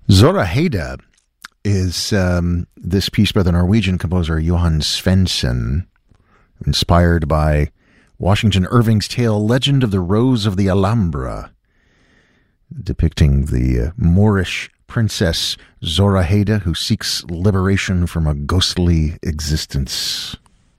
Zoraheda is this piece by the Norwegian composer Johan Svensson, inspired by Washington Irving's tale Legend of the Rose of the Alhambra, depicting the Moorish princess Zoraheda who seeks liberation from a ghostly existence.